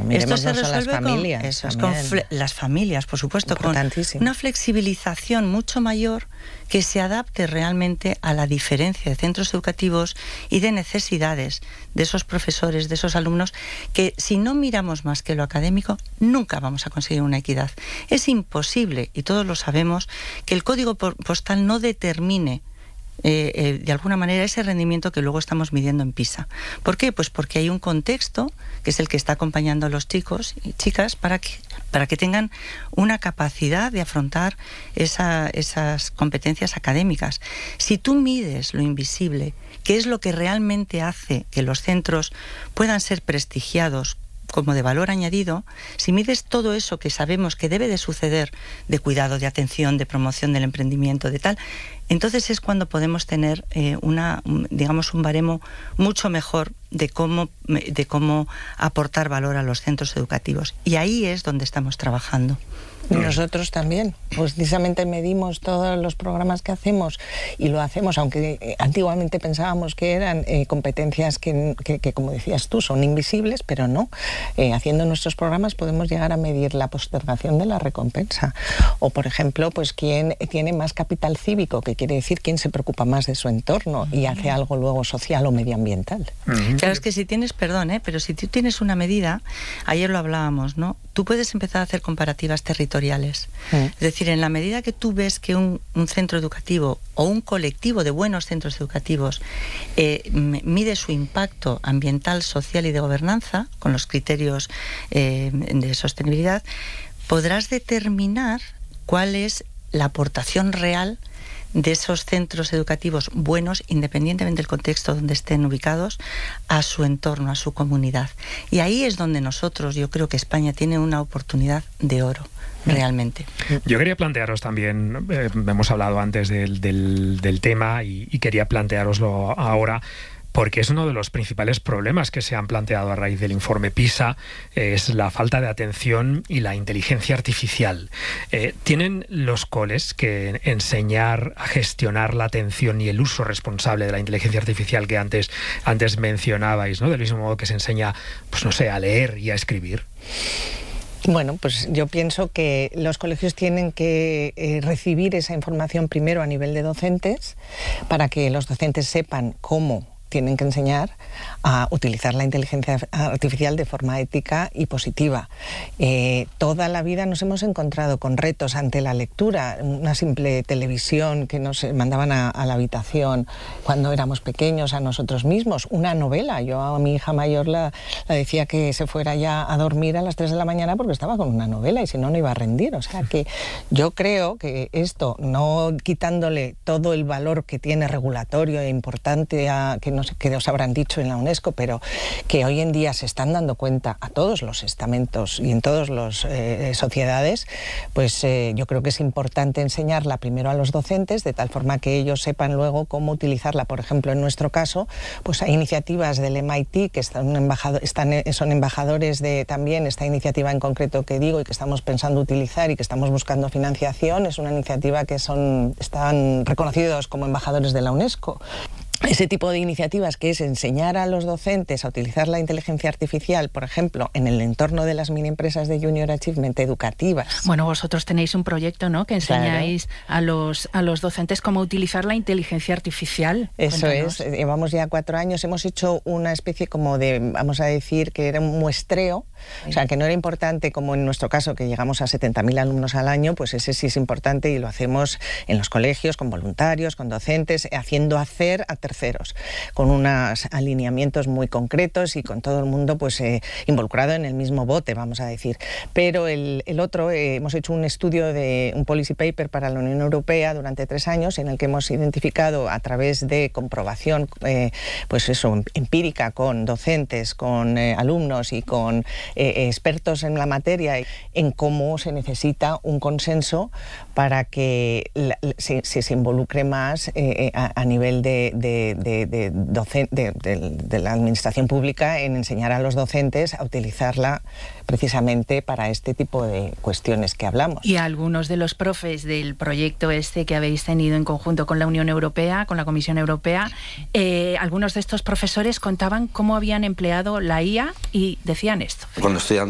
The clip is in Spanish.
esto se resuelve a las familias, con las familias, por supuesto, con una flexibilización mucho mayor que se adapte realmente a la diferencia de centros educativos y de necesidades de esos profesores, de esos alumnos, que si no miramos más que lo académico, nunca vamos a conseguir una equidad. Es imposible, y todos lo sabemos, que el código postal no determine de alguna manera ese rendimiento que luego estamos midiendo en PISA. ¿Por qué? Pues porque hay un contexto que es el que está acompañando a los chicos y chicas para que tengan una capacidad de afrontar esas competencias académicas. Si tú mides lo invisible, que es lo que realmente hace que los centros puedan ser prestigiados como de valor añadido, si mides todo eso que sabemos que debe de suceder, de cuidado, de atención, de promoción del emprendimiento, de tal, entonces es cuando podemos tener un baremo mucho mejor de cómo aportar valor a los centros educativos. Y ahí es donde estamos trabajando. Y nosotros también, pues precisamente medimos todos los programas que hacemos y lo hacemos, aunque antiguamente pensábamos que eran competencias que, como decías tú, son invisibles, pero no. Haciendo nuestros programas podemos llegar a medir la postergación de la recompensa. O, por ejemplo, pues quién tiene más capital cívico, que quiere decir quién se preocupa más de su entorno y hace algo luego social o medioambiental. Claro, es que si tienes, pero si tú tienes una medida, ayer lo hablábamos, ¿no? Tú puedes empezar a hacer comparativas territoriales. Es decir, en la medida que tú ves que un centro educativo o un colectivo de buenos centros educativos mide su impacto ambiental, social y de gobernanza con los criterios de sostenibilidad, podrás determinar cuál es la aportación real de esos centros educativos buenos, independientemente del contexto donde estén ubicados, a su entorno, a su comunidad. Y ahí es donde nosotros, yo creo que España tiene una oportunidad de oro, realmente. Yo quería plantearos también, hemos hablado antes del tema y quería plantearoslo ahora, porque es uno de los principales problemas que se han planteado a raíz del informe PISA, es la falta de atención y la inteligencia artificial. ¿Tienen los coles que enseñar a gestionar la atención y el uso responsable de la inteligencia artificial que antes mencionabais, ¿no? Del mismo modo que se enseña, pues no sé, a leer y a escribir? Bueno, pues yo pienso que los colegios tienen que recibir esa información primero a nivel de docentes, para que los docentes sepan cómo tienen que enseñar a utilizar la inteligencia artificial de forma ética y positiva. Toda la vida nos hemos encontrado con retos ante la lectura, una simple televisión que nos mandaban a la habitación cuando éramos pequeños, a nosotros mismos, una novela. Yo a mi hija mayor la decía que se fuera ya a dormir a las 3 de la mañana porque estaba con una novela y si no, no iba a rendir. O sea que yo creo que esto, no quitándole todo el valor que tiene regulatorio e importante que os habrán dicho en la UNESCO, pero que hoy en día se están dando cuenta a todos los estamentos y en todas las sociedades, pues yo creo que es importante enseñarla primero a los docentes, de tal forma que ellos sepan luego cómo utilizarla. Por ejemplo, en nuestro caso, pues hay iniciativas del MIT que son embajadores de también esta iniciativa en concreto que digo y que estamos pensando utilizar y que estamos buscando financiación. Es una iniciativa que están reconocidos como embajadores de la UNESCO. Ese tipo de iniciativas, que es enseñar a los docentes a utilizar la inteligencia artificial, por ejemplo, en el entorno de las mini empresas de Junior Achievement educativas. Bueno, vosotros tenéis un proyecto, ¿no?, que enseñáis a los docentes cómo utilizar la inteligencia artificial. Eso Cuéntanos. es, llevamos ya 4 años, hemos hecho una especie como de, vamos a decir, que era un muestreo, o sea, que no era importante como en nuestro caso, que llegamos a 70.000 alumnos al año, pues ese sí es importante y lo hacemos en los colegios, con voluntarios, con docentes, haciendo hacer a terceros, con unos alineamientos muy concretos y con todo el mundo pues involucrado en el mismo bote, vamos a decir. Pero el otro, hemos hecho un estudio de un policy paper para la Unión Europea durante 3 años, en el que hemos identificado a través de comprobación, pues eso, empírica, con docentes, con alumnos y con expertos en la materia, en cómo se necesita un consenso para que se involucre más a nivel de la administración pública en enseñar a los docentes a utilizarla precisamente para este tipo de cuestiones que hablamos. Y a algunos de los profes del proyecto este que habéis tenido en conjunto con la Unión Europea, con la Comisión Europea, algunos de estos profesores contaban cómo habían empleado la IA y decían esto. Cuando estudiaba